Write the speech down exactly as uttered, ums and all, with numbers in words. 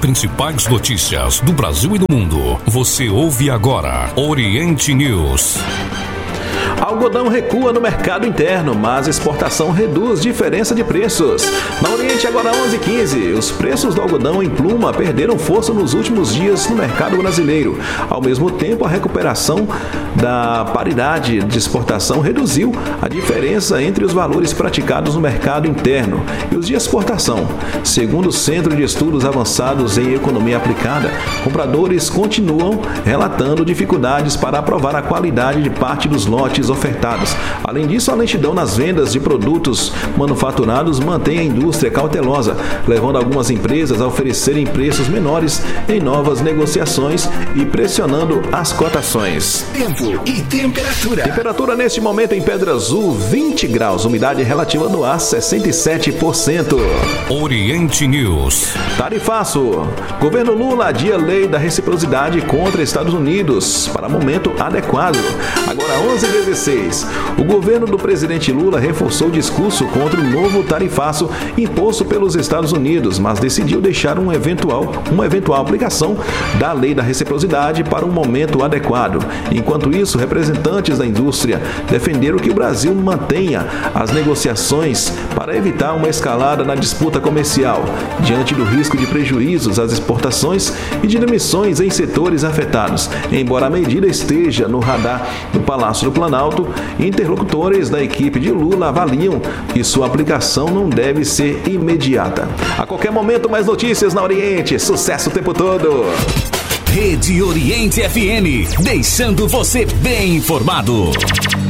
principais notícias do Brasil e do mundo. Você ouve agora Oriente News. Algodão recua no mercado interno, mas exportação reduz diferença de preços. Na Oriente, agora onze e quinze, os preços do algodão em pluma perderam força nos últimos dias no mercado brasileiro. Ao mesmo tempo, a recuperação da paridade de exportação reduziu a diferença entre os valores praticados no mercado interno e os de exportação. Segundo o Centro de Estudos Avançados em Economia Aplicada, compradores continuam relatando dificuldades para aprovar a qualidade de parte dos lotes ofertados. Além disso, a lentidão nas vendas de produtos manufaturados mantém a indústria cautelosa, levando algumas empresas a oferecerem preços menores em novas negociações e pressionando as cotações. Tempo e temperatura. Temperatura neste momento em Pedra Azul, vinte graus, umidade relativa no ar sessenta e sete por cento. Oriente News. Tarifaço. Governo Lula adia lei da reciprocidade contra Estados Unidos para momento adequado. Agora onze e dezesseis. O governo do presidente Lula reforçou o discurso contra o novo tarifaço imposto pelos Estados Unidos, mas decidiu deixar um eventual, uma eventual aplicação da lei da reciprocidade para um momento adequado. Enquanto isso, representantes da indústria defenderam que o Brasil mantenha as negociações para evitar uma escalada na disputa comercial, diante do risco de prejuízos às exportações e de demissões em setores afetados. Embora a medida esteja no radar do Palácio do Planalto, interlocutores da equipe de Lula avaliam que sua aplicação não deve ser imediata. A qualquer momento, mais notícias na Oriente. Sucesso o tempo todo! Rede Oriente F M, deixando você bem informado.